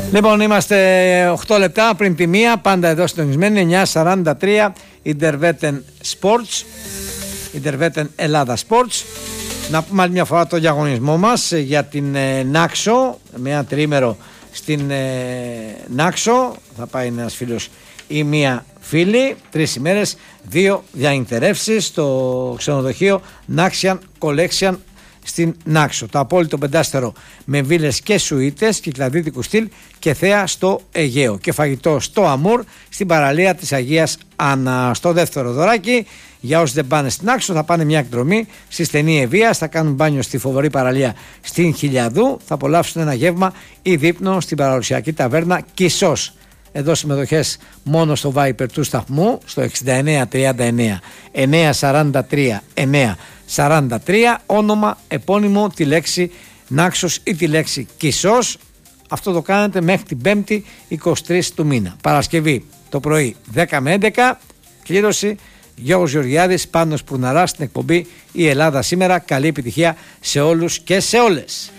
Λοιπόν, είμαστε 8 λεπτά πριν τη μία, πάντα εδώ συντονισμένοι, 9:43, Interveten Sports, Interveten Ελλάδα Sports. Να πούμε άλλη μια φορά το διαγωνισμό μας για την Νάξο, με ένα τριήμερο στην Νάξο. Θα πάει ένας φίλος ή μία φίλη, 3 ημέρες, 2 διανυκτερεύσεις στο ξενοδοχείο Naxian Collection στην Νάξο. Το απόλυτο πεντάστερο με βίλες και σουίτες κυκλαδίτικου στυλ και θέα στο Αιγαίο και φαγητό στο Αμούρ στην παραλία της Αγίας Άννα. Στο δεύτερο δωράκι, για όσοι δεν πάνε στην Νάξο, θα πάνε μια εκδρομή στη στενή Ευβοίας, θα κάνουν μπάνιο στη φοβερή παραλία στην Χιλιαδού, θα απολαύσουν ένα γεύμα ή δείπνο στην παραδοσιακή ταβέρνα Κισός. Εδώ συμμετοχές μόνο στο Viper του σταθμού στο 6939 943 943, όνομα, επώνυμο, τη λέξη Νάξος ή τη λέξη Κισός. Αυτό το κάνετε μέχρι την 5η 23 του μήνα. Παρασκευή το πρωί 10 με 11, κλήρωση Γιώργος Γεωργιάδης, Πάνος Πουρναράς στην εκπομπή Η Ελλάδα Σήμερα. Καλή επιτυχία σε όλους και σε όλες.